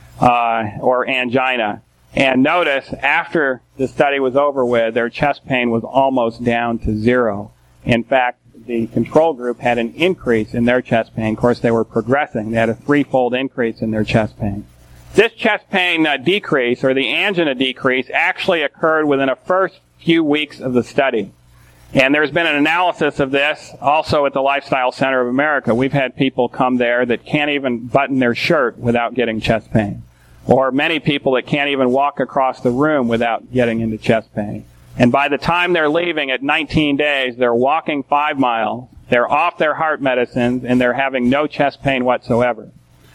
Speaker 10: uh, or angina. And notice, after the study was over with, their chest pain was almost down to zero. In fact, the control group had an increase in their chest pain. Of course, they were progressing. They had a threefold increase in their chest pain. This chest pain uh, decrease, or the angina decrease, actually occurred within the first few weeks of the study. And there's been an analysis of this also at the Lifestyle Center of America. We've had people come there that can't even button their shirt without getting chest pain. Or many people that can't even walk across the room without getting into chest pain. And by the time they're leaving at nineteen days, they're walking five miles, they're off their heart medicines, and they're having no chest pain whatsoever.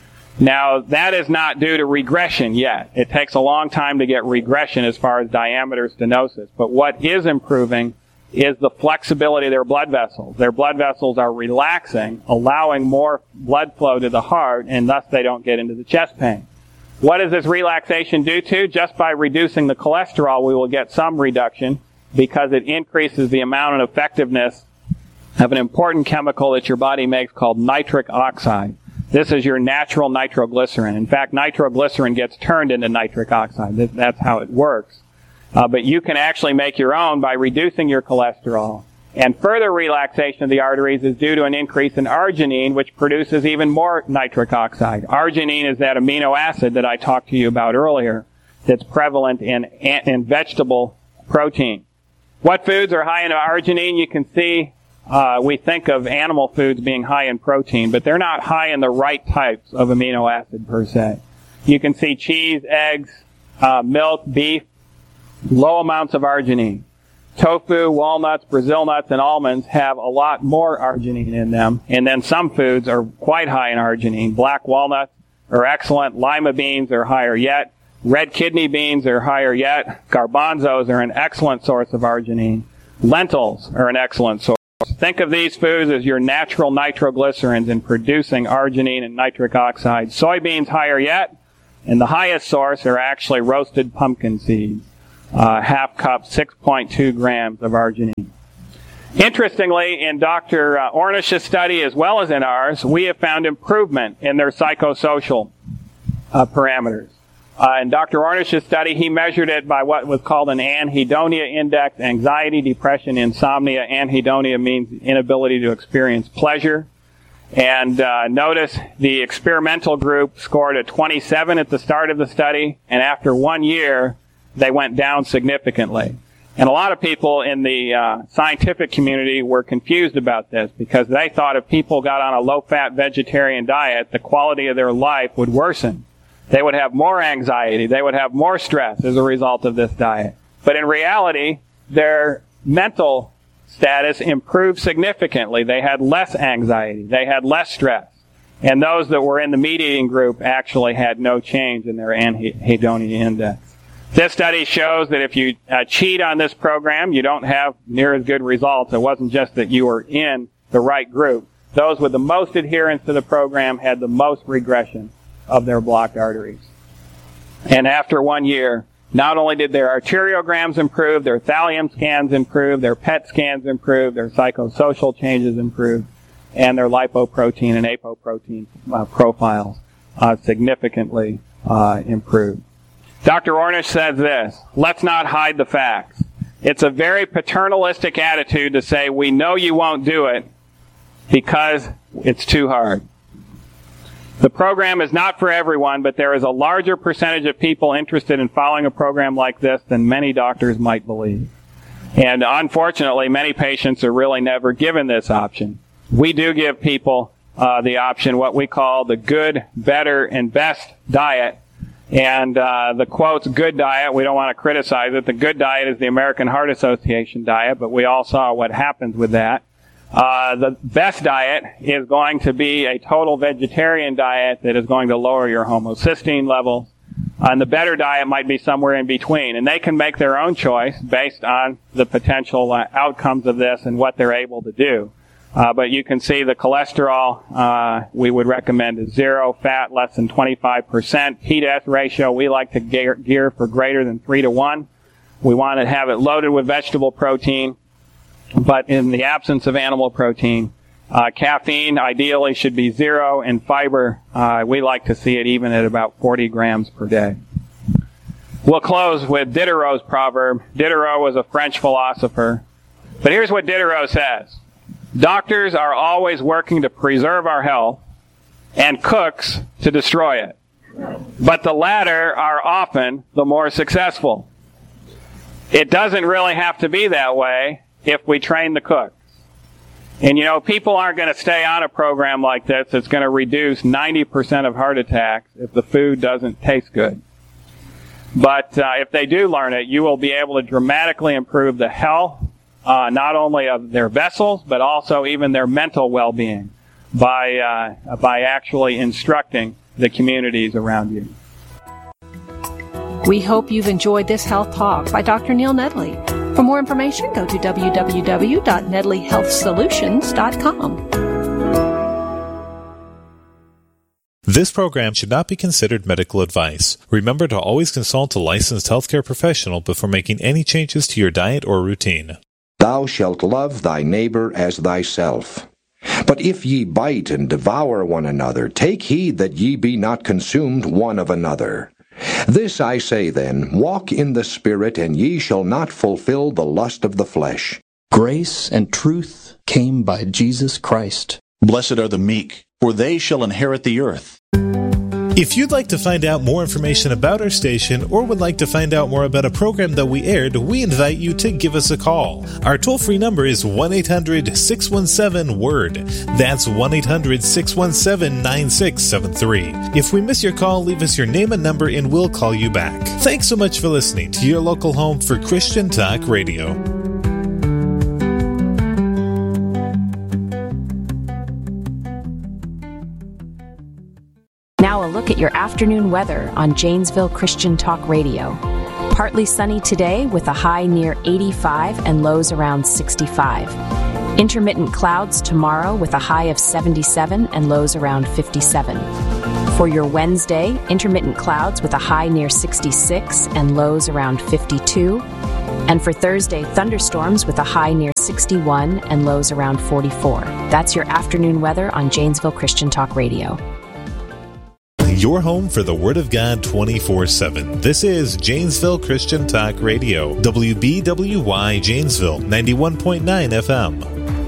Speaker 10: Now, that is not due to regression yet. It takes a long time to get regression as far as diameter stenosis. But what is improving is the flexibility of their blood vessels. Their blood vessels are relaxing, allowing more blood flow to the heart, and thus they don't get into the chest pain. What does this relaxation do to? Just by reducing the cholesterol, we will get some reduction because it increases the amount and effectiveness of an important chemical that your body makes called nitric oxide. This is your natural nitroglycerin. In fact, nitroglycerin gets turned into nitric oxide. That's how it works. Uh, but you can actually make your own by reducing your cholesterol. And further relaxation of the arteries is due to an increase in arginine, which produces even more nitric oxide. Arginine is that amino acid that I talked to you about earlier that's prevalent in, in vegetable protein. What foods are high in arginine? You can see uh, we think of animal foods being high in protein, but they're not high in the right types of amino acid per se. You can see cheese, eggs, uh, milk, beef, low amounts of arginine. Tofu, walnuts, Brazil nuts, and almonds have a lot more arginine in them. And then some foods are quite high in arginine. Black walnuts are excellent. Lima beans are higher yet. Red kidney beans are higher yet. Garbanzos are an excellent source of arginine. Lentils are an excellent source. Think of these foods as your natural nitroglycerins in producing arginine and nitric oxide. Soybeans higher yet, and the highest source are actually roasted pumpkin seeds. Uh, half cup, six point two grams of arginine. Interestingly, in Doctor Ornish's study as well as in ours, we have found improvement in their psychosocial uh, parameters. Uh, in Doctor Ornish's study, he measured it by what was called an anhedonia index: anxiety, depression, insomnia. Anhedonia means inability to experience pleasure. And uh, notice the experimental group scored a twenty-seven at the start of the study, and after one year, they went down significantly. And a lot of people in the uh, scientific community were confused about this because they thought if people got on a low-fat vegetarian diet, the quality of their life would worsen. They would have more anxiety. They would have more stress as a result of this diet. But in reality, their mental status improved significantly. They had less anxiety. They had less stress. And those that were in the meat-eating group actually had no change in their anhedonia index. This study shows that if you uh, cheat on this program, you don't have near as good results. It wasn't just that you were in the right group. Those with the most adherence to the program had the most regression of their blocked arteries. And after one year, not only did their arteriograms improve, their thallium scans improved, their P E T scans improved, their psychosocial changes improved, and their lipoprotein and apoprotein uh, profiles uh, significantly uh, improved. Doctor Ornish says this: let's not hide the facts. It's a very paternalistic attitude to say, we know you won't do it because it's too hard. The program is not for everyone, but there is a larger percentage of people interested in following a program like this than many doctors might believe. And unfortunately, many patients are really never given this option. We do give people uh, the option, what we call the good, better, and best diet. And uh, the quotes, good diet, we don't want to criticize it. The good diet is the American Heart Association diet, but we all saw what happens with that. Uh, the best diet is going to be a total vegetarian diet that is going to lower your homocysteine levels. And the better diet might be somewhere in between. And they can make their own choice based on the potential uh, outcomes of this and what they're able to do. Uh, but you can see the cholesterol, uh, we would recommend is zero, fat less than twenty-five percent. P to S ratio, we like to gear, gear for greater than three to one. We want to have it loaded with vegetable protein, but in the absence of animal protein. Uh, caffeine ideally should be zero, and fiber, uh, we like to see it even at about forty grams per day. We'll close with Diderot's proverb. Diderot was a French philosopher. But here's what Diderot says: doctors are always working to preserve our health, and cooks to destroy it. But the latter are often the more successful. It doesn't really have to be that way if we train the cooks. And you know, people aren't going to stay on a program like this that's going to reduce ninety percent of heart attacks if the food doesn't taste good. But uh, if they do learn it, you will be able to dramatically improve the health, uh, not only of their vessels, but also even their mental well-being by, uh, by actually instructing the communities around you.
Speaker 9: We hope you've enjoyed this health talk by Doctor Neil Nedley. For more information, go to w w w dot nedley health solutions dot com.
Speaker 8: This program should not be considered medical advice. Remember to always consult a licensed healthcare professional before making any changes to your diet or routine.
Speaker 11: Thou shalt love thy neighbor as thyself. But if ye bite and devour one another, take heed that ye be not consumed one of another. This I say then, walk in the Spirit, and ye shall not fulfill the lust of the flesh.
Speaker 12: Grace and truth came by Jesus Christ.
Speaker 13: Blessed are the meek, for they shall inherit the earth.
Speaker 8: If you'd like to find out more information about our station or would like to find out more about a program that we aired, we invite you to give us a call. Our toll-free number is one eight hundred six one seven word. That's one eight hundred six one seven nine six seven three. If we miss your call, leave us your name and number and we'll call you back. Thanks so much for listening to your local home for Christian Talk Radio.
Speaker 14: Now a look at your afternoon weather on Janesville Christian Talk Radio. Partly sunny today with a high near eighty-five and lows around sixty-five. Intermittent clouds tomorrow with a high of seventy-seven and lows around fifty-seven. For your Wednesday, intermittent clouds with a high near sixty-six and lows around fifty-two. And for Thursday, thunderstorms with a high near sixty-one and lows around forty-four. That's your afternoon weather on Janesville Christian Talk Radio.
Speaker 8: Your home for the Word of God twenty-four seven. This is Janesville Christian Talk Radio. W B W Y Janesville, ninety-one point nine F M.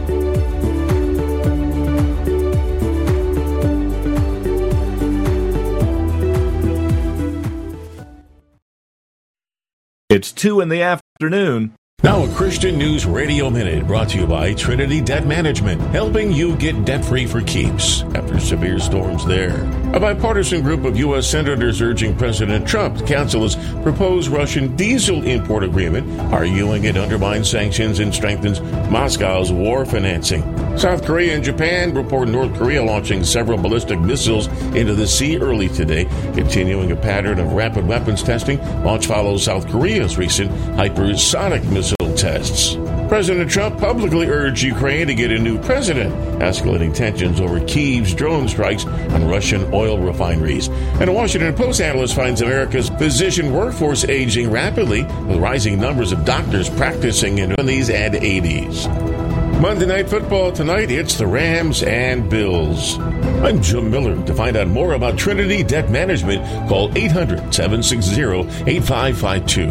Speaker 15: It's two in the afternoon.
Speaker 16: Now a Christian News Radio Minute brought to you by Trinity Debt Management, helping you get debt-free for keeps after severe storms there. A bipartisan group of U S senators urging President Trump to cancel his proposed Russian diesel import agreement, arguing it undermines sanctions and strengthens Moscow's war financing. South Korea and Japan report North Korea launching several ballistic missiles into the sea early today, continuing a pattern of rapid weapons testing. Launch follows South Korea's recent hypersonic missile tests. President Trump publicly urged Ukraine to get a new president, escalating tensions over Kyiv's drone strikes on Russian oil refineries. And a Washington Post analyst finds America's physician workforce aging rapidly, with rising numbers of doctors practicing in the seventies and eighties. Monday Night Football tonight, it's the Rams and Bills. I'm Jim Miller. To find out more about Trinity Debt Management, call eight hundred, seven six zero, eight five five two.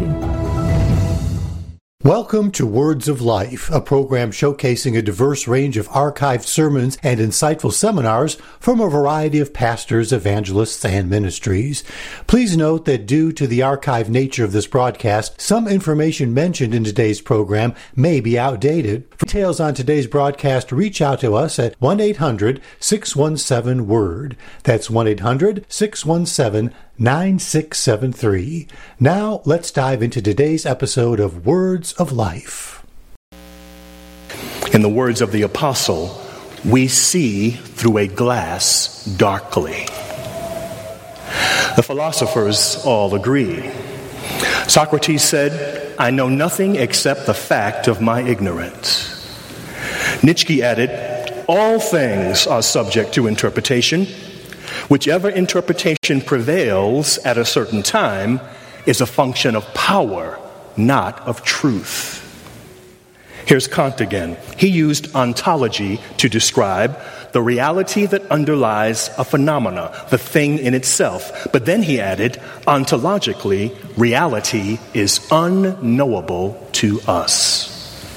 Speaker 17: Welcome to Words of Life, a program showcasing a diverse range of archived sermons and insightful seminars from a variety of pastors, evangelists, and ministries. Please note that due to the archived nature of this broadcast, some information mentioned in today's program may be outdated. For details on today's broadcast, reach out to us at one eight hundred, six one seven, WORD. That's one eight hundred, six one seven, nine six seven three. Now, let's dive into today's episode of Words of Life.
Speaker 18: In the words of the apostle, we see through a glass darkly. The philosophers all agree. Socrates said, "I know nothing except the fact of my ignorance." Nietzsche added, "All things are subject to interpretation. Whichever interpretation prevails at a certain time is a function of power, not of truth." Here's Kant again. He used ontology to describe the reality that underlies a phenomena, the thing in itself. But then he added, ontologically, reality is unknowable to us.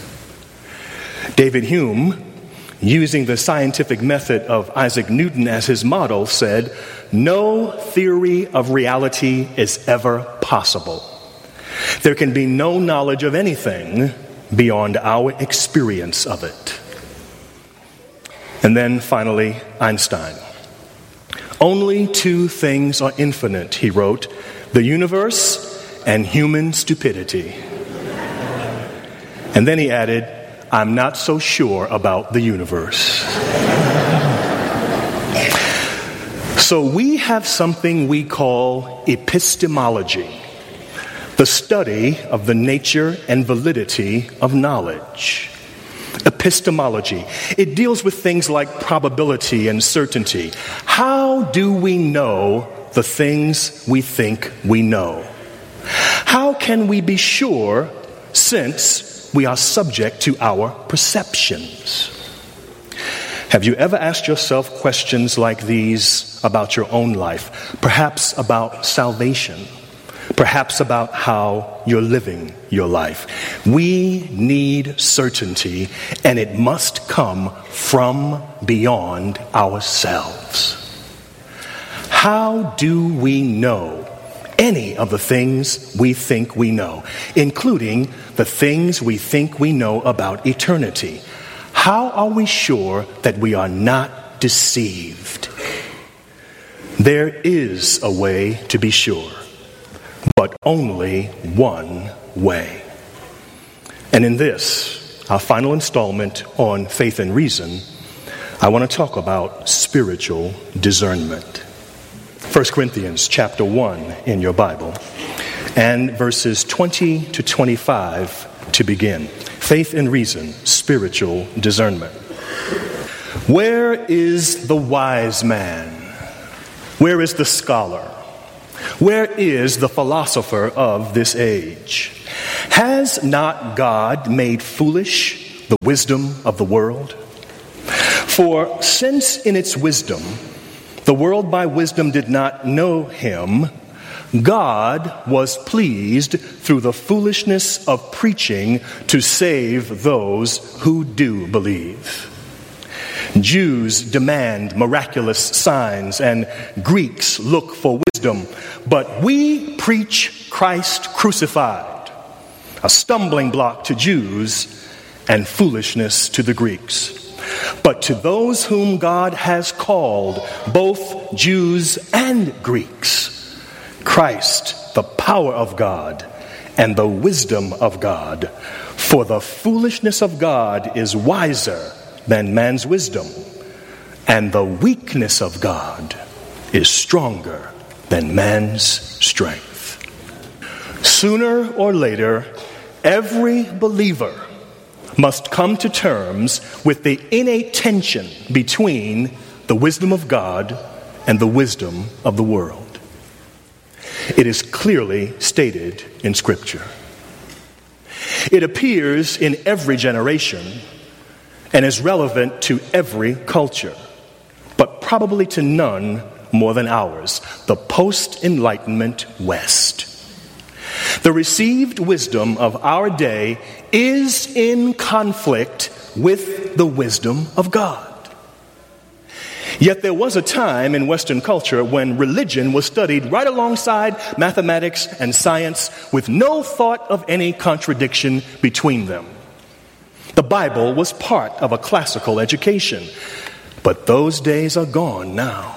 Speaker 18: David Hume, using the scientific method of Isaac Newton as his model, said, "No theory of reality is ever possible. There can be no knowledge of anything beyond our experience of it." And then finally, Einstein. "Only two things are infinite," he wrote, "the universe and human stupidity." And then he added, "I'm not so sure about the universe." So we have something we call epistemology, the study of the nature and validity of knowledge. Epistemology. It deals with things like probability and certainty. How do we know the things we think we know? How can we be sure, since we are subject to our perceptions? Have you ever asked yourself questions like these about your own life? Perhaps about salvation. Perhaps about how you're living your life. We need certainty, and it must come from beyond ourselves. How do we know any of the things we think we know, including the things we think we know about eternity? How are we sure that we are not deceived? There is a way to be sure, but only one way. And in this, our final installment on Faith and Reason, I want to talk about spiritual discernment. First Corinthians chapter one in your Bible, and verses twenty to twenty-five to begin. Faith and reason, spiritual discernment. Where is the wise man? Where is the scholar? Where is the philosopher of this age? Has not God made foolish the wisdom of the world? For since in its wisdom the world by wisdom did not know him, God was pleased through the foolishness of preaching to save those who do believe. Jews demand miraculous signs and Greeks look for wisdom, but we preach Christ crucified, a stumbling block to Jews and foolishness to the Greeks. But to those whom God has called, both Jews and Greeks, Christ, the power of God and the wisdom of God. For the foolishness of God is wiser than man's wisdom, and the weakness of God is stronger than man's strength. Sooner or later, every believer must come to terms with the innate tension between the wisdom of God and the wisdom of the world. It is clearly stated in Scripture. It appears in every generation and is relevant to every culture, but probably to none more than ours, the post-Enlightenment West. The received wisdom of our day is in conflict with the wisdom of God. Yet there was a time in Western culture when religion was studied right alongside mathematics and science with no thought of any contradiction between them. The Bible was part of a classical education, but those days are gone now.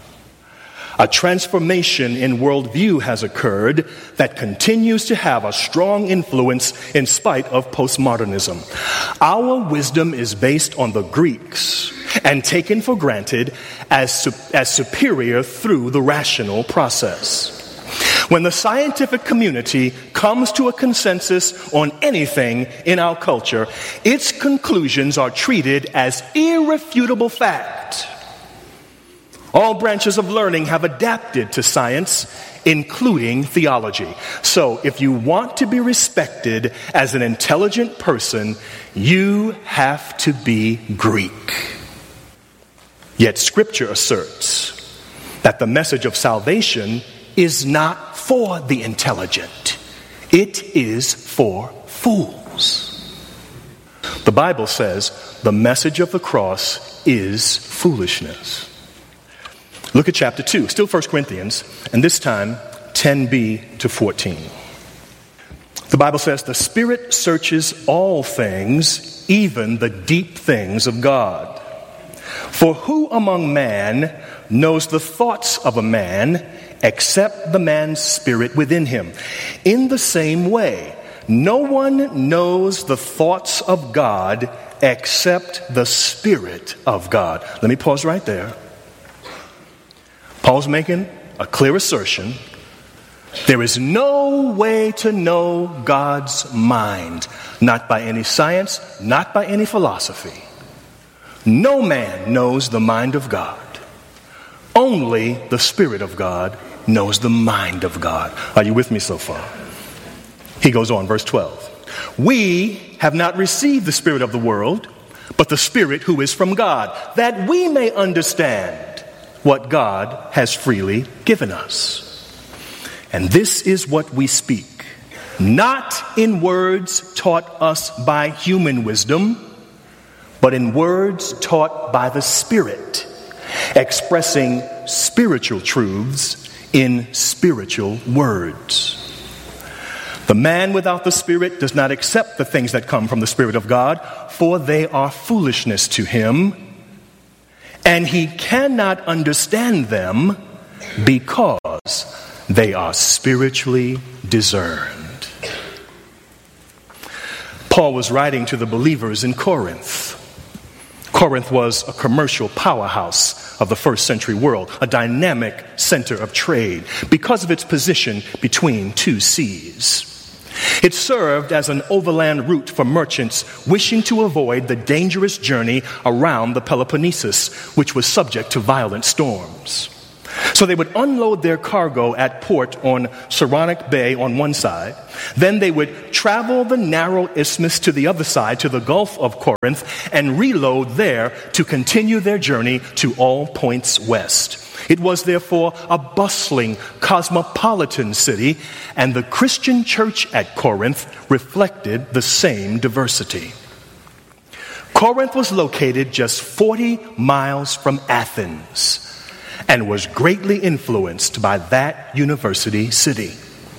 Speaker 18: A transformation in worldview has occurred that continues to have a strong influence in spite of postmodernism. Our wisdom is based on the Greeks and taken for granted as, as superior through the rational process. When the scientific community comes to a consensus on anything in our culture, its conclusions are treated as irrefutable fact. All branches of learning have adapted to science, including theology. So, if you want to be respected as an intelligent person, you have to be Greek. Yet Scripture asserts that the message of salvation is not for the intelligent. It is for fools. The Bible says the message of the cross is foolishness. Look at chapter two, still First Corinthians, and this time ten b to fourteen. The Bible says, the Spirit searches all things, even the deep things of God. For who among man knows the thoughts of a man except the man's spirit within him? In the same way, no one knows the thoughts of God except the Spirit of God. Let me pause right there. Paul's making a clear assertion. There is no way to know God's mind, not by any science, not by any philosophy. No man knows the mind of God. Only the Spirit of God knows the mind of God. Are you with me so far? He goes on, verse twelve. We have not received the spirit of the world, but the Spirit who is from God, that we may understand what God has freely given us. And this is what we speak, not in words taught us by human wisdom, but in words taught by the Spirit, expressing spiritual truths in spiritual words. The man without the Spirit does not accept the things that come from the Spirit of God, for they are foolishness to him, and he cannot understand them because they are spiritually discerned. Paul was writing to the believers in Corinth. Corinth was a commercial powerhouse of the first century world, a dynamic center of trade because of its position between two seas. It served as an overland route for merchants wishing to avoid the dangerous journey around the Peloponnesus, which was subject to violent storms. So they would unload their cargo at port on Saronic Bay on one side. Then they would travel the narrow isthmus to the other side, to the Gulf of Corinth, and reload there to continue their journey to all points west. It was therefore a bustling, cosmopolitan city, and the Christian church at Corinth reflected the same diversity. Corinth was located just forty miles from Athens and was greatly influenced by that university city.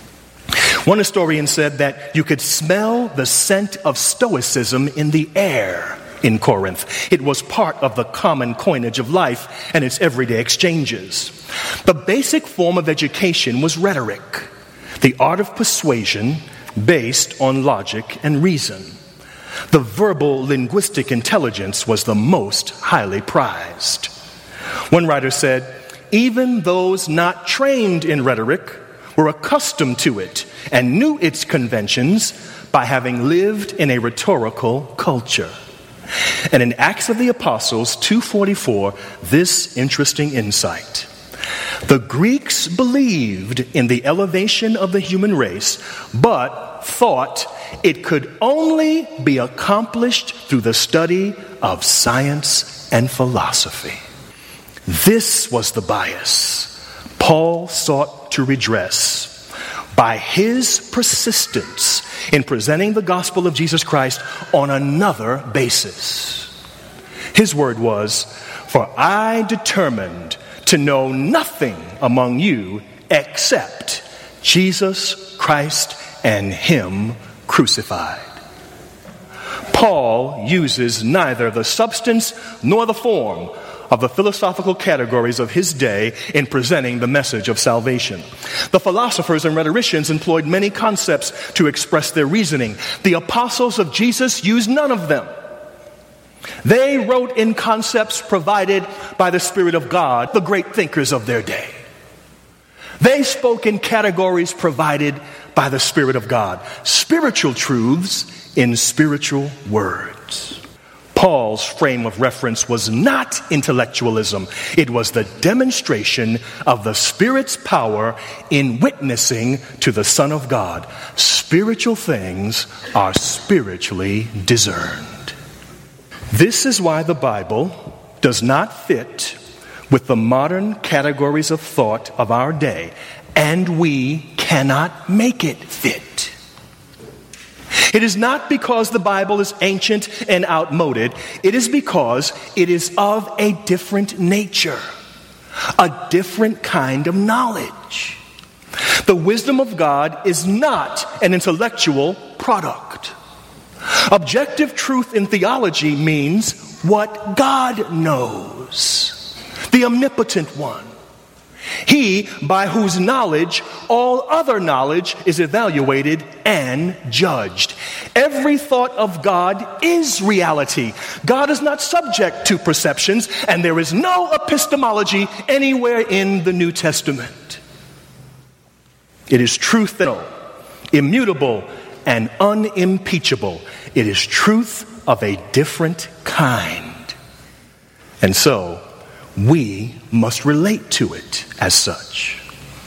Speaker 18: One historian said that you could smell the scent of Stoicism in the air in Corinth. It was part of the common coinage of life and its everyday exchanges. The basic form of education was rhetoric, the art of persuasion based on logic and reason. The verbal linguistic intelligence was the most highly prized. One writer said, even those not trained in rhetoric were accustomed to it and knew its conventions by having lived in a rhetorical culture. And in Acts of the Apostles two forty-four, this interesting insight. The Greeks believed in the elevation of the human race, but thought it could only be accomplished through the study of science and philosophy. This was the bias Paul sought to redress by his persistence in presenting the gospel of Jesus Christ on another basis. His word was, "For I determined to know nothing among you except Jesus Christ and Him crucified." Paul uses neither the substance nor the form of the philosophical categories of his day in presenting the message of salvation. The philosophers and rhetoricians employed many concepts to express their reasoning. The apostles of Jesus used none of them. They wrote in concepts provided by the Spirit of God, the great thinkers of their day. They spoke in categories provided by the Spirit of God, spiritual truths in spiritual words. Paul's frame of reference was not intellectualism. It was the demonstration of the Spirit's power in witnessing to the Son of God. Spiritual things are spiritually discerned. This is why the Bible does not fit with the modern categories of thought of our day, and we cannot make it fit. It is not because the Bible is ancient and outmoded. It is because it is of a different nature, a different kind of knowledge. The wisdom of God is not an intellectual product. Objective truth in theology means what God knows, the omnipotent one. He by whose knowledge all other knowledge is evaluated and judged. Every thought of God is reality. God is not subject to perceptions, and there is no epistemology anywhere in the New Testament. It is truth that is immutable and unimpeachable. It is truth of a different kind. And so, we must relate to it as such.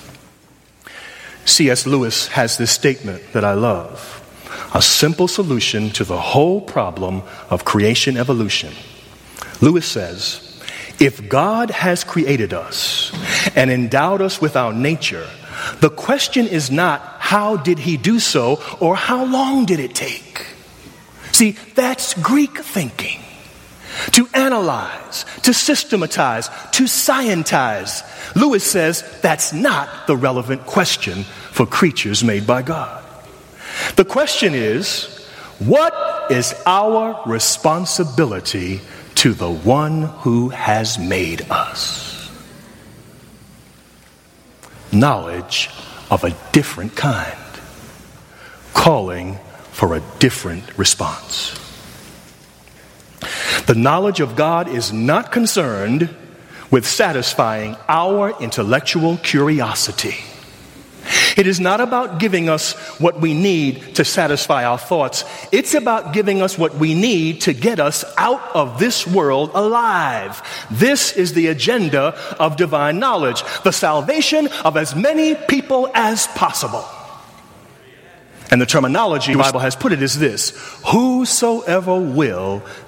Speaker 18: C S Lewis has this statement that I love. A simple solution to the whole problem of creation evolution. Lewis says, if God has created us and endowed us with our nature, the question is not how did he do so or how long did it take. See, that's Greek thinking. To analyze, to systematize, to scientize. Lewis says that's not the relevant question for creatures made by God. The question is, what is our responsibility to the one who has made us? Knowledge of a different kind, calling for a different response. The The knowledge of God is not concerned with satisfying our intellectual curiosity. It is not about giving us what we need to satisfy our thoughts. It's about giving us what we need to get us out of this world alive. This is the agenda of divine knowledge, the salvation of as many people as possible. And the terminology the Bible has put it is this: whosoever will